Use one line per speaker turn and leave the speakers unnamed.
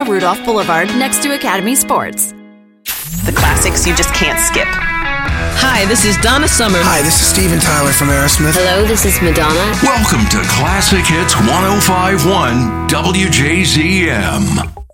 Rudolph Boulevard next to Academy Sports.
The classics you just can't skip.
Hi, this is Donna Summer.
Hi, this is Steven Tyler from Aerosmith.
Hello, this is Madonna.
Welcome to Classic Hits 105.1 WJZM.